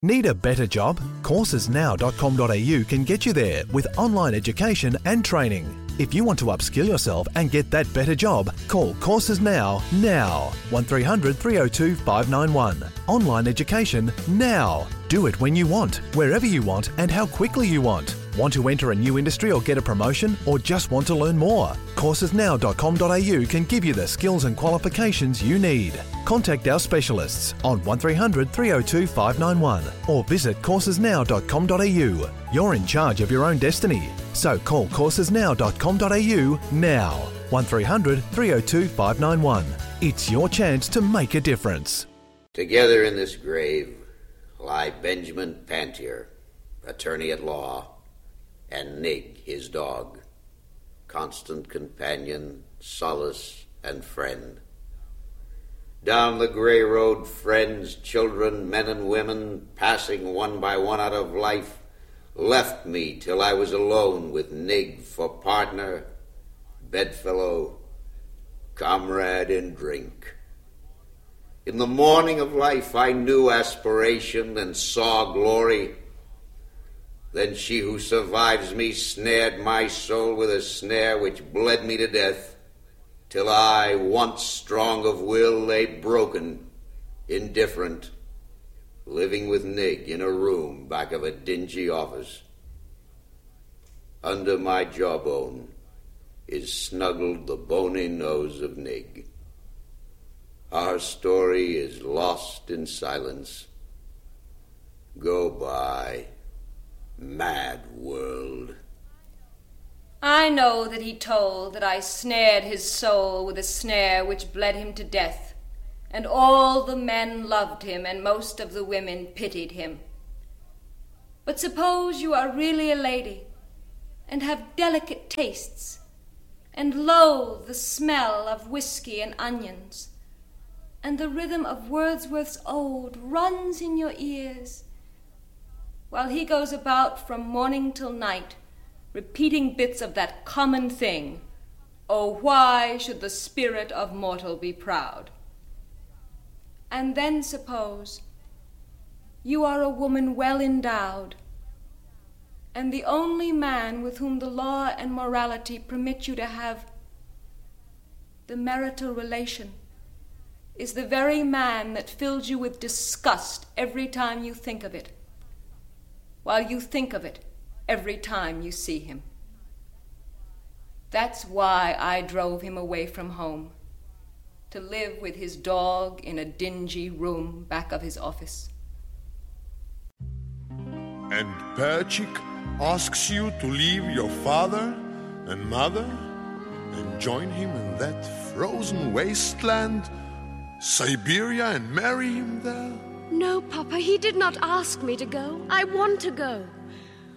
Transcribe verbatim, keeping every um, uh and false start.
Need a better job? courses now dot com dot a u can get you there with online education and training. If you want to upskill yourself and get that better job, call Courses Now, now. one three hundred three oh two five nine one. Online education now. Do it when you want, wherever you want and how quickly you want. Want to enter a new industry or get a promotion, or just want to learn more? courses now dot com dot a u can give you the skills and qualifications you need. Contact our specialists on one three hundred three oh two five nine one or visit courses now dot com dot a u. You're in charge of your own destiny, so call courses now dot com dot a u now. one three hundred three oh two five nine one. It's your chance to make a difference. Together in this grave lie Benjamin Pantier, attorney at law, and Nig, his dog, constant companion, solace, and friend. Down the grey road, friends, children, men and women, passing one by one out of life, left me till I was alone with Nig for partner, bedfellow, comrade in drink. In the morning of life I knew aspiration and saw glory. Then she who survives me snared my soul with a snare which bled me to death, till I, once strong of will, lay broken, indifferent, living with Nig in a room back of a dingy office. Under my jawbone is snuggled the bony nose of Nig. Our story is lost in silence. Go by, mad world. I know that he told that I snared his soul with a snare which bled him to death, and all the men loved him, and most of the women pitied him. But suppose you are really a lady, and have delicate tastes, and loathe the smell of whiskey and onions, and the rhythm of Wordsworth's ode runs in your ears, while he goes about from morning till night, repeating bits of that common thing, "Oh, why should the spirit of mortal be proud?" And then suppose you are a woman well endowed, and the only man with whom the law and morality permit you to have the marital relation is the very man that fills you with disgust every time you think of it, while you think of it every time you see him. That's why I drove him away from home, to live with his dog in a dingy room back of his office. And Perchik asks you to leave your father and mother and join him in that frozen wasteland, Siberia, and marry him there? No, Papa, he did not ask me to go. I want to go.